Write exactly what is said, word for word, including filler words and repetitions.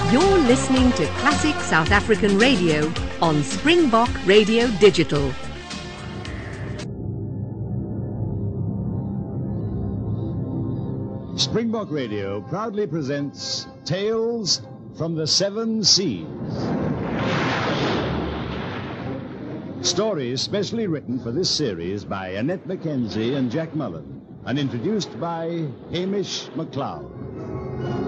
You're listening to Classic South African Radio on Springbok Radio Digital. Springbok Radio proudly presents Tales from the Seven Seas. Stories specially written for this series by Annette Mackenzie and Jack Mullen, and introduced by Hamish MacLeod.